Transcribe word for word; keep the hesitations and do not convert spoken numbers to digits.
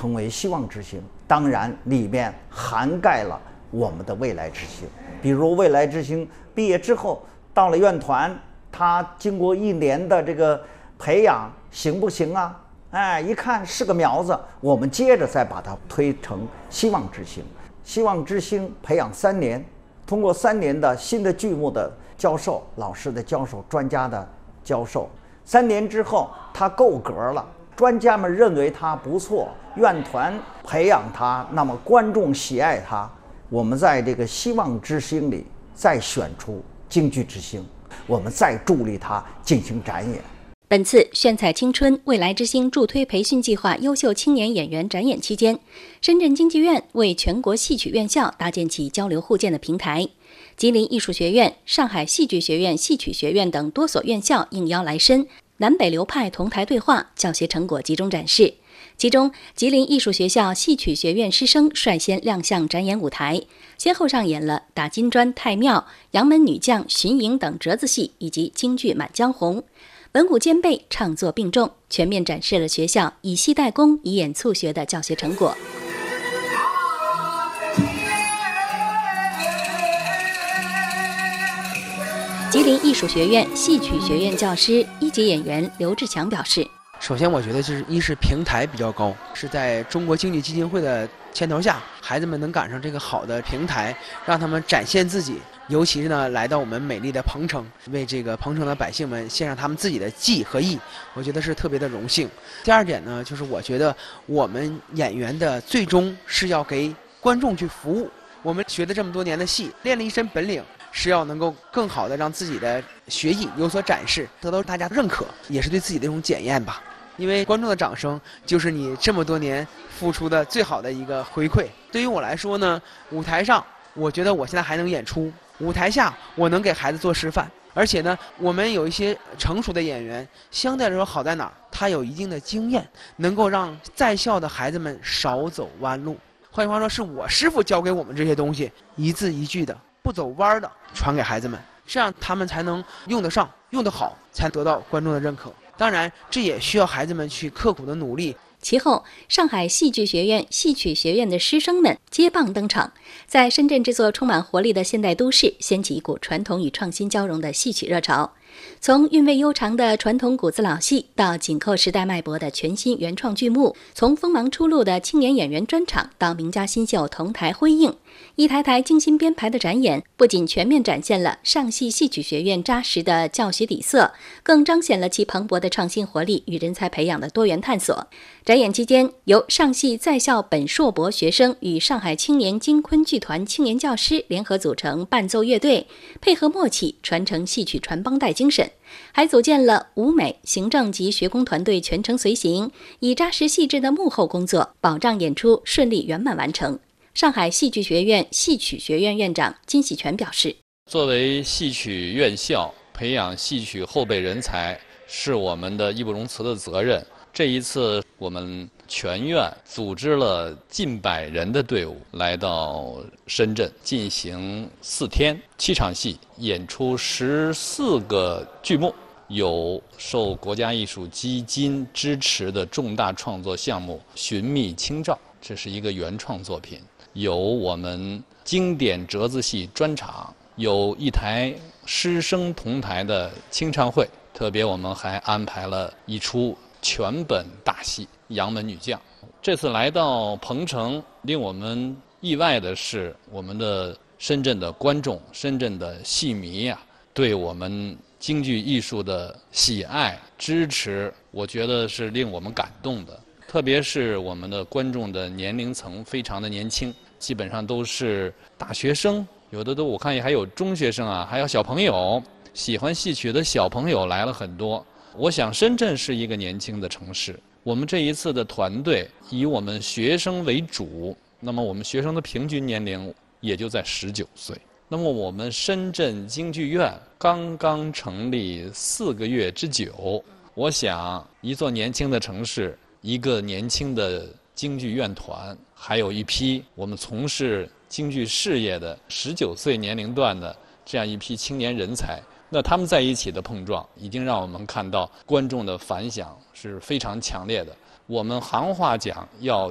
成为希望之星。当然里面涵盖了我们的未来之星，比如未来之星毕业之后到了院团，他经过一年的这个培养行不行啊？哎，一看是个苗子，我们接着再把它推成希望之星。希望之星培养三年，通过三年的新的剧目的教授、老师的教授、专家的教授，三年之后他够格了，专家们认为他不错，院团培养他，那么观众喜爱他，我们在这个希望之星里再选出京剧之星，我们再助力他进行展演。 本次炫彩青春未来之星助推培训计划优秀青年演员展演期间，深圳京剧院为全国戏曲院校搭建起交流互鉴的平台。吉林艺术学院、上海戏剧学院戏曲学院等多所院校应邀来深，南北流派同台对话，教学成果集中展示。其中，吉林艺术学校戏曲学院师生率先亮相展演舞台，先后上演了打金砖太庙、杨门女将巡营等折子戏以及京剧满江红。文武兼备，唱作并重，全面展示了学校以戏代工、以演促学的教学成果。吉林艺术学院戏曲学院教师、一级演员刘志强表示： 首先，我觉得就是一是平台比较高，是在中国京剧基金会的牵头下，孩子们能赶上这个好的平台，让他们展现自己。尤其是呢，来到我们美丽的彭城，为这个彭城的百姓们献上他们自己的技和艺，我觉得是特别的荣幸。第二点呢，就是我觉得我们演员的最终是要给观众去服务。我们学了这么多年的戏，练了一身本领，是要能够更好的让自己的学艺有所展示，得到大家认可，也是对自己的一种检验吧。因为观众的掌声就是你这么多年付出的最好的一个回馈。对于我来说呢，舞台上我觉得我现在还能演出，舞台下我能给孩子做示范。而且呢，我们有一些成熟的演员，相对来说好在哪儿？他有一定的经验，能够让在校的孩子们少走弯路。换句话说，是我师傅教给我们这些东西，一字一句的，不走弯的传给孩子们，这样他们才能用得上，用得好，才得到观众的认可。当然，这也需要孩子们去刻苦的努力。 其后，上海戏剧学院戏曲学院的师生们接棒登场，在深圳这座充满活力的现代都市，掀起一股传统与创新交融的戏曲热潮。从韵味悠长的传统古字老戏，到紧扣时代脉搏的全新原创剧目，从锋芒初露的青年演员专场到名家新秀同台辉映，一台台精心编排的展演，不仅全面展现了上戏戏曲学院扎实的教学底色，更彰显了其蓬勃的创新活力与人才培养的多元探索。展演期间，由上戏在校本硕博学生与上海青年京昆剧团青年教师联合组成伴奏乐队，配合默契，传承戏曲传帮带精神，还组建了舞美、行政及学工团队全程随行，以扎实细致的幕后工作，保障演出顺利圆满完成。上海戏剧学院戏曲学院院长金喜全表示： 作为戏曲院校，培养戏曲后备人才是我们的义不容辞的责任。这一次，我们全院组织了近百人的队伍来到深圳，进行四天七场戏，演出十四个剧目，有受国家艺术基金支持的重大创作项目《寻觅清照》，这是一个原创作品；有我们经典折子戏专场，有一台师生同台的清唱会，特别我们还安排了一出全本大戏《杨门女将》。这次来到彭城，令我们意外的是，我们的深圳的观众、深圳的戏迷啊，对我们京剧艺术的喜爱、支持，我觉得是令我们感动的。特别是我们的观众的年龄层非常的年轻，基本上都是大学生，有的都我看也还有中学生啊，还有小朋友，喜欢戏曲的小朋友来了很多。我想深圳是一个年轻的城市，我们这一次的团队以我们学生为主，那么我们学生的平均年龄也就在十九岁。那么我们深圳京剧院刚刚成立四个月之久，我想一座年轻的城市，一个年轻的京剧院团，还有一批我们从事京剧事业的十九岁年龄段的这样一批青年人才，那他们在一起的碰撞，已经让我们看到观众的反响是非常强烈的。我们行话讲要